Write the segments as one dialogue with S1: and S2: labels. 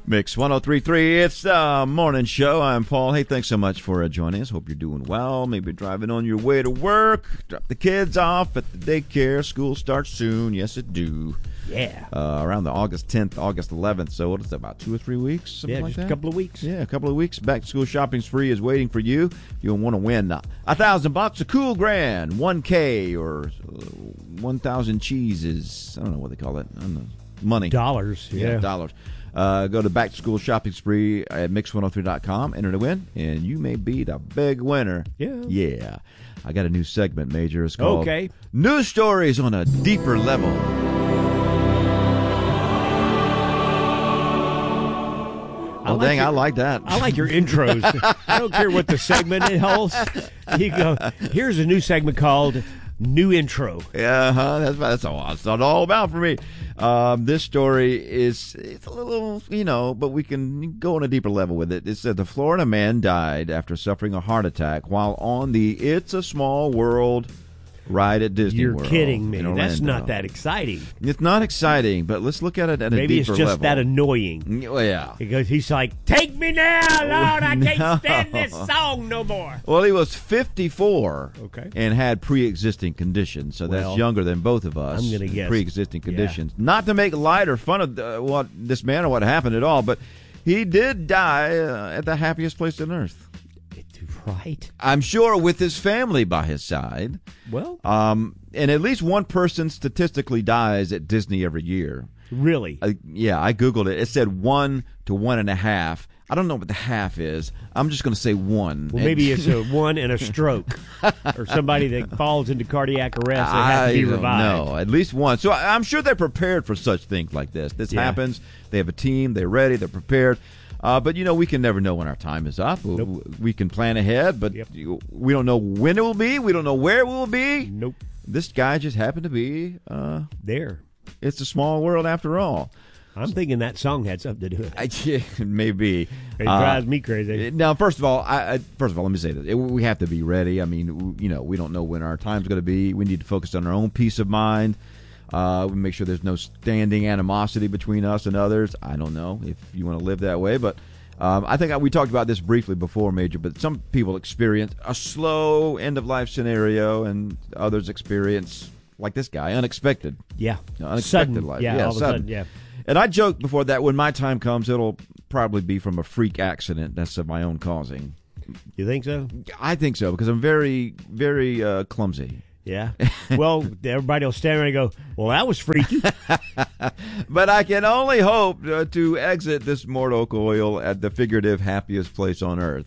S1: Mix 103.3, it's the morning show. I'm Paul. Hey, thanks so much for joining us. Hope you're doing well. Maybe driving on your way to work. Drop the kids off at the daycare. School starts soon. Yes, it do.
S2: Yeah.
S1: Around the August 10th, August 11th. So what is that, about 2 or 3 weeks? Something like
S2: just
S1: that?
S2: a couple of weeks.
S1: Yeah, a couple of weeks. Back to school shopping spree is waiting for you. If you want to win $1,000, a cool grand, 1K, or 1,000 cheeses. I don't know what they call it. I don't know. Money.
S2: Dollars. Yeah.
S1: Dollars. Go to Back to School Shopping Spree at Mix103.com. Enter to win, and you may be the big winner. Yeah. I got a new segment, Major. It's called News Stories on a Deeper Level. I like that.
S2: I like your intros. I don't care what the segment holds. You go, here's a new segment called New Intro.
S1: Yeah, that's all it's all about for me. This story it's a little, but we can go on a deeper level with it. It said the Florida man died after suffering a heart attack while on the It's a Small World ride at Disney World.
S2: You're kidding me. That's not that exciting.
S1: It's not exciting, but let's look at it at a deeper level.
S2: Maybe it's just that annoying.
S1: Well, yeah.
S2: Because he's like, take me now, Lord. I can't stand this song no more.
S1: Well, he was 54 and had pre-existing conditions, so that's younger than both of us.
S2: I'm going to guess.
S1: Pre-existing conditions. Yeah. Not to make light or fun of what this man or what happened at all, but he did die at the happiest place on earth.
S2: Right.
S1: I'm sure with his family by his side.
S2: Well.
S1: And at least one person statistically dies at Disney every year.
S2: Really?
S1: Yeah, I Googled it. It said 1 to 1.5. I don't know what the half is. I'm just going to say 1.
S2: Well, maybe it's a 1 and a stroke. Or somebody that falls into cardiac arrest and has to be revived.
S1: No, at least 1. So I'm sure they're prepared for such things like this. This happens. They have a team. They're ready. They're prepared. But, we can never know when our time is up.
S2: Nope.
S1: We can plan ahead, but we don't know when it will be. We don't know where it will be.
S2: Nope.
S1: This guy just happened to be
S2: there.
S1: It's a small world after all.
S2: I'm thinking that song had something to do with it.
S1: Maybe.
S2: It drives me crazy.
S1: Now, first of all, let me say this. We have to be ready. I mean, we don't know when our time's going to be. We need to focus on our own peace of mind. We make sure there's no standing animosity between us and others. I don't know if you want to live that way, but I think we talked about this briefly before, Major, but some people experience a slow end-of-life scenario, and others experience, like this guy, unexpected.
S2: Yeah.
S1: Unexpected
S2: sudden.
S1: life.
S2: Yeah, all of a sudden, yeah.
S1: And I joked before that when my time comes, it'll probably be from a freak accident that's of my own causing.
S2: You think so?
S1: I think so, because I'm very, very clumsy.
S2: Yeah. Well, everybody will stand around and go, well, that was freaky.
S1: But I can only hope to exit this mortal coil at the figurative happiest place on earth.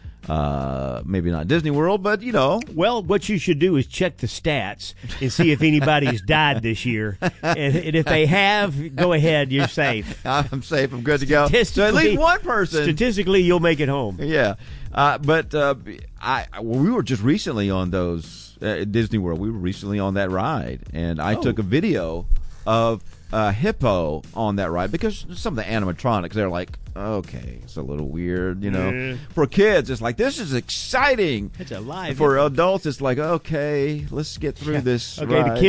S1: Maybe not Disney World, but,
S2: Well, what you should do is check the stats and see if anybody's died this year. And if they have, go ahead. You're safe.
S1: I'm safe. I'm good to go. So at least one person.
S2: Statistically, you'll make it home.
S1: Yeah. But we were just recently on those at Disney World. We were recently on that ride, and I took a video of a hippo on that ride because some of the animatronics, they're like, okay, it's a little weird, For kids, it's like, this is exciting.
S2: It's alive.
S1: For adults, it's like, okay, let's get through this
S2: Okay,
S1: ride.
S2: the kids